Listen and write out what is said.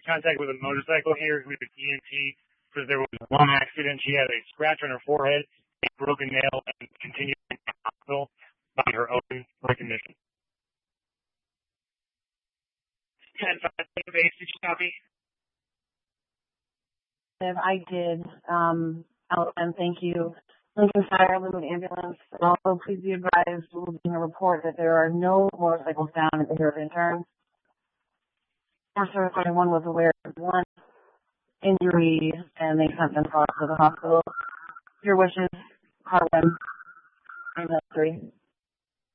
contact with a motorcycle here who is an EMT because there was one accident. She had a scratch on her forehead, a broken nail, and continued in the hospital by her own recognition. 10-5 base, did you copy? I did. And thank you. Lincoln Fire Limited Ambulance. And also, please be advised, we'll be a report that there are no motorcycles found at the Hurricane Turn. Force Service one was aware of one injury, and they sent them to the hospital. Your wishes, Harlan, and 3.